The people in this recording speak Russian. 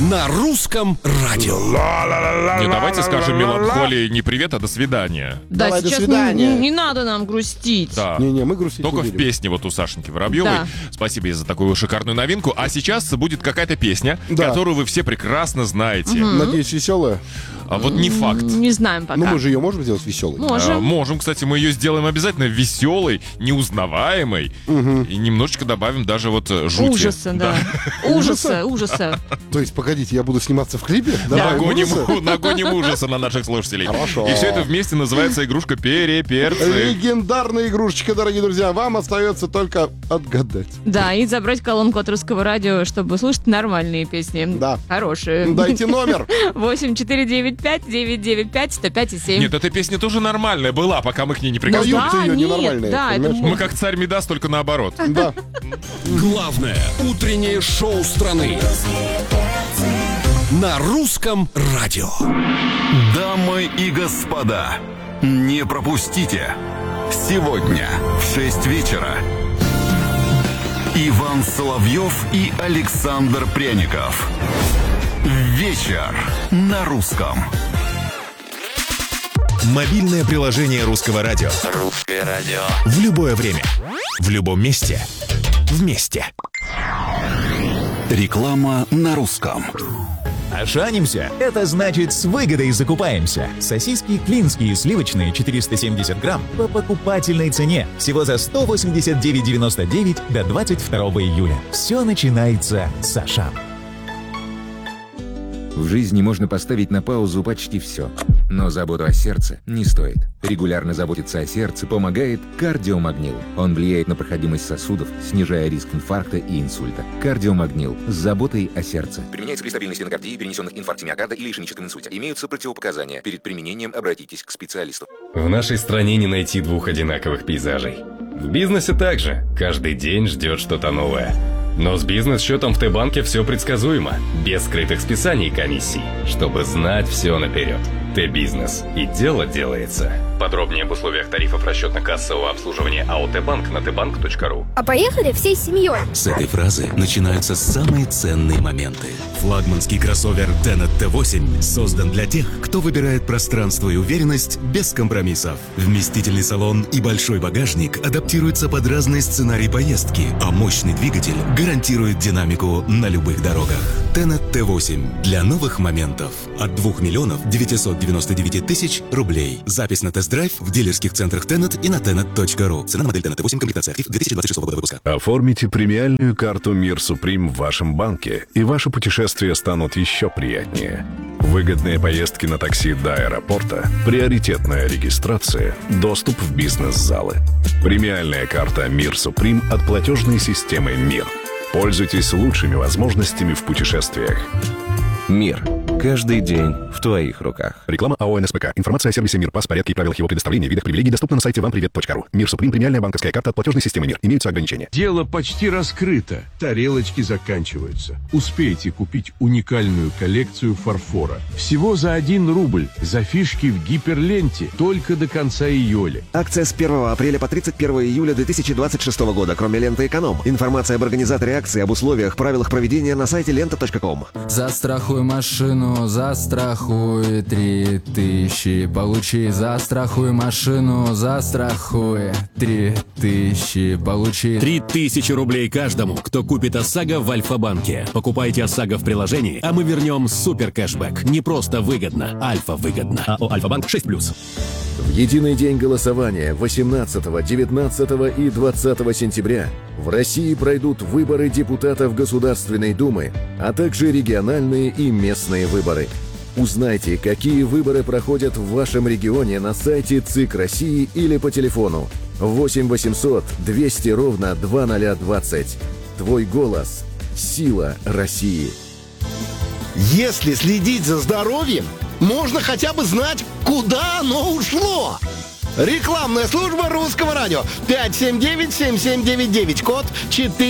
на русском радио. Не, давайте скажем меланхолии не привет, а до свидания. Да, Давай, до сейчас свидания. не надо нам грустить. Да. Не-не, мы грустить Только не в будем. песне вот у Сашеньки Воробьевой. Да. Спасибо ей за такую шикарную новинку. А сейчас будет какая-то песня, Да. которую вы все прекрасно знаете. Надеюсь, веселая. А вот не факт. Не знаем пока. Ну, мы же ее можем сделать веселой. Можем. Можем, кстати, мы ее сделаем обязательно веселой, неузнаваемой. И немножечко добавим даже вот жути. Ужаса, да. Ужаса. То есть, погодите, я буду сниматься в клипе? Давай, ужасы? Нагоним ужаса на наших слушателей. Хорошо. И все это вместе называется игрушка переперцы. Легендарная игрушечка, дорогие друзья. Вам остается только отгадать. Да, и забрать колонку от русского радио, чтобы слушать нормальные песни. Да. Хорошие. Дайте номер. 8495-995-105,7. Нет, эта песня тоже нормальная была, пока мы к ней не Но прикоснулись. юбка ее нет, ненормальная. да, это понимаешь? Мы как царь Мидас, только наоборот. Да. Главное утреннее шоу страны на русском радио. Дамы и господа, не пропустите. Сегодня в 6 вечера Иван Соловьев и Александр Пряников. Вечер на русском. Мобильное приложение Русского радио. Русское радио. В любое время. В любом месте. Вместе. Реклама на русском. Ошанимся? Это значит с выгодой закупаемся. Сосиски клинские сливочные 470 грамм по покупательной цене. Всего за 189,99 до 22 июля. Все начинается с Ашан. В жизни можно поставить на паузу почти все. Но заботу о сердце не стоит. Регулярно заботиться о сердце помогает кардиомагнил. Он влияет на проходимость сосудов, снижая риск инфаркта и инсульта. Кардиомагнил с заботой о сердце. Применяется при стабильной стенокардии, перенесенных инфаркте миокарда или ишемическом инсульте. Имеются противопоказания. Перед применением обратитесь к специалисту. В нашей стране не найти двух одинаковых пейзажей. В бизнесе также. Каждый день ждет что-то новое. Но с бизнес-счетом в Т-банке все предсказуемо, без скрытых списаний и комиссий, чтобы знать все наперед. Т-бизнес. И дело делается. Подробнее об условиях тарифов расчетно-кассового обслуживания АО Т-банк на tbank.ru. А поехали всей семьей. С этой фразы начинаются самые ценные моменты. Флагманский кроссовер Tenet T8 создан для тех, кто выбирает пространство и уверенность без компромиссов. Вместительный салон и большой багажник адаптируются под разные сценарии поездки, а мощный двигатель гарантирует динамику на любых дорогах. Tenet T8 для новых моментов от 2 миллионов 999 тысяч рублей. Запись на тест-драйв в дилерских центрах Tenet и на tenet.ru. Цена на модель Tenet T8, комплектация актив 2026 года выпуска. Оформите премиальную карту Мир Суприм в вашем банке, и ваши путешествия станут еще приятнее. Выгодные поездки на такси до аэропорта, приоритетная регистрация, доступ в бизнес-залы. Премиальная карта Мир Суприм от платежной системы МИР. Пользуйтесь лучшими возможностями в путешествиях. Мир. Каждый день в твоих руках. Реклама АО НСПК. Информация о сервисе МИР, порядке и правилах его предоставления, видах привилегий доступна на сайте вампривет.ру. Мир Суприм, премиальная банковская карта от платежной системы МИР. Имеются ограничения. Дело почти раскрыто. Тарелочки заканчиваются. Успейте купить уникальную коллекцию фарфора. Всего за 1 рубль. За фишки в гиперленте. Только до конца июля. Акция с 1 апреля по 31 июля 2026 года, кроме ленты «Эконом». Информация об организаторе акции, об условиях, правилах проведения на сайте лента.ком. Застрахуй машину, застрахуй 3000. Получи, застрахуй машину, застрахуй 3000. Получи 3000 рублей каждому, кто купит ОСАГО в Альфа-банке. Покупайте ОСАГО в приложении, а мы вернем супер кэшбэк. Не просто выгодно, Альфа-выгодно. АО Альфа-банк 6+. В единый день голосования 18, 19 и 20 сентября в России пройдут выборы депутатов Государственной Думы, а также региональные и местные выборы. Узнайте, какие выборы проходят в вашем регионе на сайте ЦИК России или по телефону 8 800 200 ровно 2020. Твой голос – сила России. Если следить за здоровьем, можно хотя бы знать, куда оно ушло. Рекламная служба Русского радио. 579-7799, код 4.